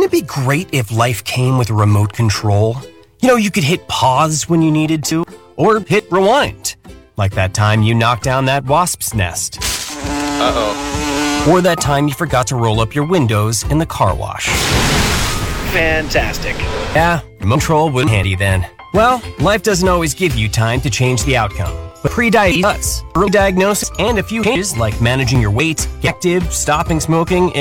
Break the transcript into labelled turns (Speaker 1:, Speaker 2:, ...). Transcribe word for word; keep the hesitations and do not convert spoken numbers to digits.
Speaker 1: Wouldn't it be great if life came with a remote control? You know, you could hit pause when you needed to, or hit rewind. Like that time you knocked down that wasp's nest.
Speaker 2: Uh-oh.
Speaker 1: Or that time you forgot to roll up your windows in the car wash.
Speaker 2: Fantastic.
Speaker 1: Yeah, remote control would be handy then. Well, life doesn't always give you time to change the outcome. But pre-diabetes does. Early diagnosis and a few changes like managing your weight, active, stopping smoking,